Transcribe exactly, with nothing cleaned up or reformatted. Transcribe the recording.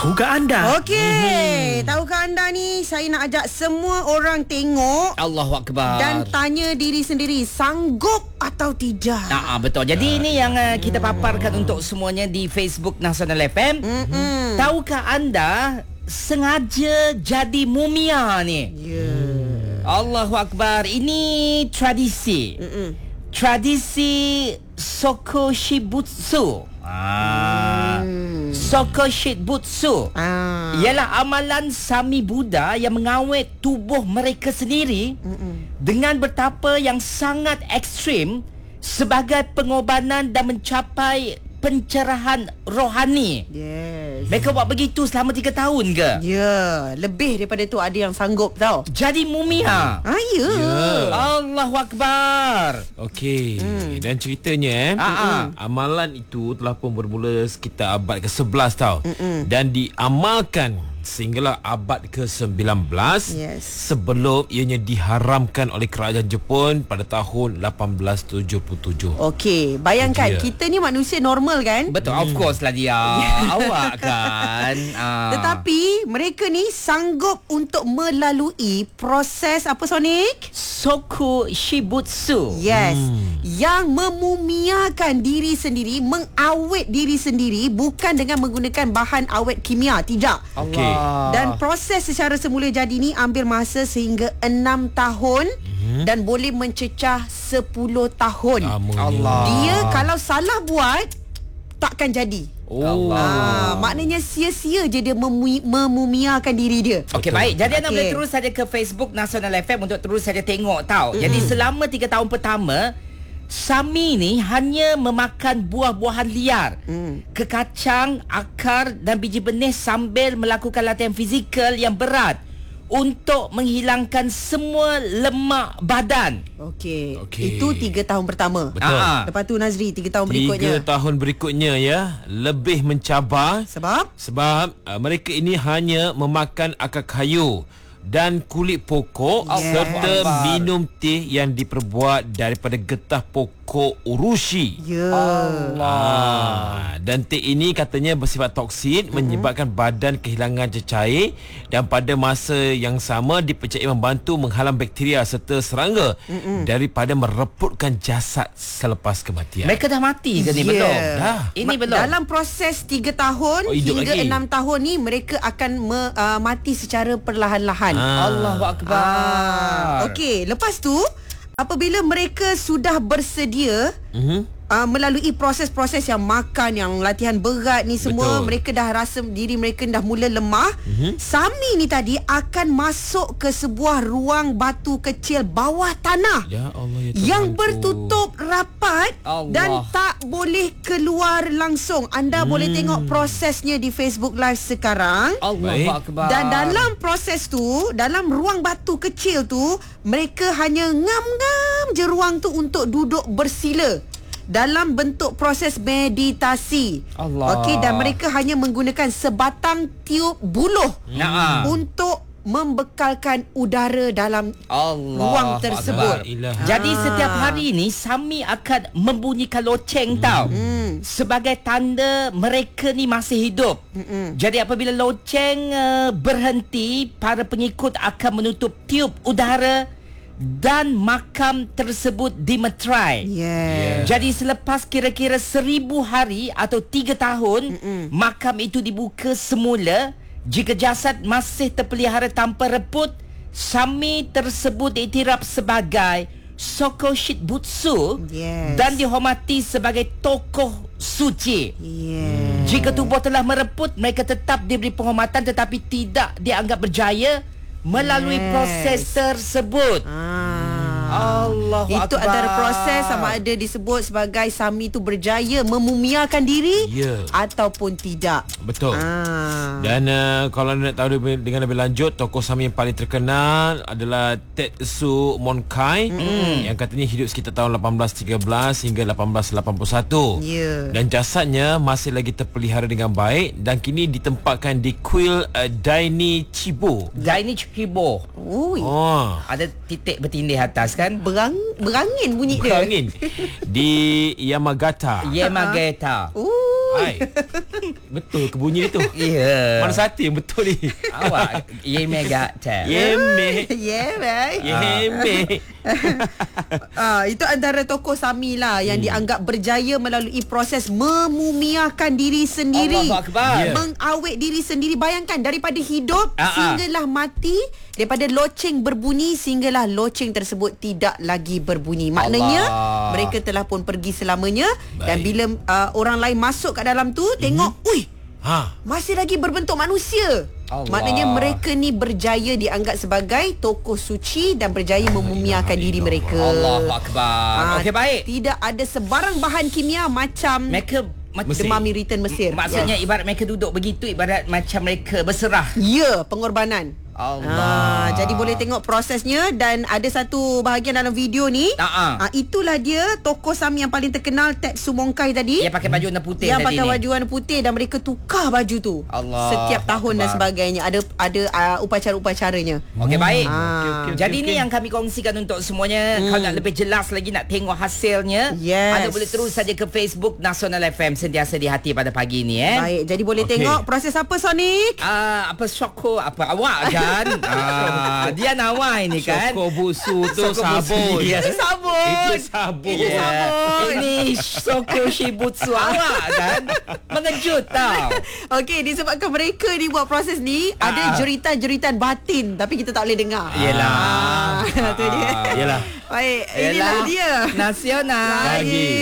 Tahukah anda? Okey, mm-hmm. tahukah anda ni, saya nak ajak semua orang tengok Allahu Akbar dan tanya diri sendiri, sanggup atau tidak. Ah, betul. Jadi ah, ini yang uh, kita paparkan oh. untuk semuanya di Facebook Nasional F M. Mm-hmm. Tahukah anda sengaja jadi mumia ni? Yeah. Allahu Akbar. Ini tradisi. Mm-mm. Tradisi Soko Shibutsu. Ah. Hmm. Soko Shibutsu. Ah. Ialah amalan Sami Buddha yang mengawet tubuh mereka sendiri Mm-mm. dengan bertapa yang sangat ekstrim sebagai pengorbanan dan mencapai pencerahan rohani. Yes. Mereka buat begitu selama tiga tahun ke? Ya, yeah. Lebih daripada tu ada yang sanggup tau. Jadi mumia. Ah, ya. Yeah. Allahu Akbar. Okey. Hmm. Dan ceritanya eh, Mm-mm. amalan itu telah pun bermula sekitar abad ke sebelas tau. Mm-mm. Dan diamalkan sehinggalah abad ke sembilan belas, yes. sebelum ianya diharamkan oleh kerajaan Jepun pada tahun lapan belas tujuh puluh tujuh. Okey, bayangkan dia. Kita ni manusia normal kan? Betul, hmm. of course lah dia. Awak kan. Uh. Tetapi mereka ni sanggup untuk melalui proses apa, Sonic? Soku Shibutsu. Yes. Hmm. Yang memumiakan diri sendiri, mengawet diri sendiri bukan dengan menggunakan bahan awet kimia, tidak. Okey. Dan proses secara semula jadi ni ambil masa sehingga enam tahun mm-hmm. dan boleh mencecah sepuluh tahun. Allah. Dia kalau salah buat takkan jadi. Oh. Ah, maknanya sia-sia je dia memu- memumiakan diri dia. Okey, baik. Jadi anda okay. boleh terus saja ke Facebook Nasional F M untuk terus saja tengok tau. Mm-hmm. Jadi selama tiga tahun pertama, Sami ni hanya memakan buah-buahan liar, mm. kekacang, akar dan biji benih sambil melakukan latihan fizikal yang berat untuk menghilangkan semua lemak badan. Okey. Okay. Itu tiga tahun pertama. Betul. Aa. Lepas tu Nazri, tiga tahun berikutnya. Tiga tahun berikutnya ya, lebih mencabar. Sebab? Sebab uh, mereka ini hanya memakan akar kayu dan kulit pokok, yes. serta minum teh yang diperbuat daripada getah pokok urushi. Ya. Allah. Dan teh ini katanya bersifat toksin, mm-hmm. menyebabkan badan kehilangan cecair dan pada masa yang sama dipercayai membantu menghalang bakteria serta serangga mm-hmm. daripada mereputkan jasad selepas kematian. Mereka dah mati ke ni? Yeah. Belum? Dah. Ini Ma- belum. Dalam proses tiga tahun oh, hingga enam tahun ni mereka akan me, uh, mati secara perlahan-lahan. Ah. Allahu Akbar. Ah. Okey, lepas tu apabila mereka sudah bersedia mm-hmm. uh, melalui proses-proses yang makan, yang latihan berat ni semua, betul. Mereka dah rasa diri mereka dah mula lemah. Mm-hmm. Sami ni tadi akan masuk ke sebuah ruang batu kecil bawah tanah. Ya Allah, ya yang bertutup rapat Allah. Dan tak boleh keluar langsung. Anda hmm. boleh tengok prosesnya di Facebook Live sekarang. Allahu Akbar. Dan dalam proses tu, dalam ruang batu kecil tu, mereka hanya ngam-ngam je ruang tu untuk duduk bersila dalam bentuk proses meditasi. Allah. Okey, dan mereka hanya menggunakan sebatang tiup buluh nah. untuk membekalkan udara dalam Allah ruang tersebut. Jadi setiap hari ni Sami akan membunyikan loceng hmm. tau. Hmm. Sebagai tanda mereka ni masih hidup. Hmm. Jadi apabila loceng uh, berhenti, para pengikut akan menutup tiup udara dan makam tersebut dimeterai. Yeah. Jadi selepas kira-kira seribu hari atau tiga tahun, Mm-mm. makam itu dibuka semula. Jika jasad masih terpelihara tanpa reput, Sami tersebut diiktiraf sebagai Soko Shibutsu, yes. dan dihormati sebagai tokoh suci. Yes. Jika tubuh telah mereput, mereka tetap diberi penghormatan tetapi tidak dianggap berjaya melalui yes. proses tersebut. Ah. Allah Itu Akbar. antara proses sama ada disebut sebagai Sami tu berjaya memumiakan diri yeah. ataupun tidak. Betul. Ah. Dan uh, kalau anda nak tahu dengan lebih lanjut, tokoh Sami yang paling terkenal adalah Tetsu Monkai mm. yang katanya hidup sekitar tahun lapan belas tiga belas hingga lapan belas lapan puluh satu. Yeah. Dan jasadnya masih lagi terpelihara dengan baik dan kini ditempatkan di kuil uh, Daini Chibo. Daini Chibo. Oh. oh. Ada titik bertindih atas kan? Berang, berangin bunyi dia. Berangin. Di Yamagata. Yamagata. Oh. Hai. Betul ke bunyi tu? Ya. Mana satu yang betul ni? Awak ye mega tel. Yeme. Yeah, baik. Yeme. Ah, itu antara tokoh SAMI lah yang hmm. dianggap berjaya melalui proses memumiakan diri sendiri. Allahu Akbar. Yeah. Mengawet diri sendiri. Bayangkan daripada hidup Ah, ah. sehinggalah mati, daripada loceng berbunyi sehinggalah loceng tersebut tidak lagi berbunyi. Maknanya Allah. mereka telah pun pergi selamanya. Baik. Dan bila uh, orang lain masuk kat dalam tu, tengok, ui, Ha. masih lagi berbentuk manusia. Allah. Maknanya mereka ni berjaya dianggap sebagai tokoh suci dan berjaya memumiakan diri mereka. Allahu Akbar. Ah, Okey, baik. Tidak ada sebarang bahan kimia macam Mereka ma- Mesir. demam iritan Mesir. Maksudnya Yes. ibarat mereka duduk begitu, ibarat macam mereka berserah. Ya, pengorbanan. Allah. Ah, jadi boleh tengok prosesnya. Dan ada satu bahagian dalam video ni. Ah, ah. Ah, itulah dia tokoh SAMI yang paling terkenal, Tetsu Monkai tadi. Yang pakai baju warna putih Yang tadi pakai ni. baju warna putih dan mereka tukar baju tu. Allah Setiap tahun dan Akbar. sebagainya. Ada ada uh, upacara-upacaranya. Okey, baik. Ah. Okey, okey, Jadi okey, ni okey. yang kami kongsikan untuk semuanya. Hmm. Kalau nak lebih jelas lagi, nak tengok hasilnya, Yes. anda boleh terus saja ke Facebook Nasional F M, sentiasa di hati pada pagi ni eh. Baik, jadi boleh Okey. tengok proses apa, Sonic? Ah, apa Syoko, apa awak kan? ah, dia nawai ni kan. Syoko busu tu Syoko busu. sabun. Ya. Itu sabun. Itu sabun. Itu sabun. Ini Syoko Shibutsu awak kan. Mengejut tau. Okey, disebabkan mereka ni buat proses ni, Ah. ada jeritan-jeritan batin tapi kita tak boleh dengar. Yelah. Ah, tu dia. Yelah. Baik, Yelah. inilah dia. Nasional. Lagi.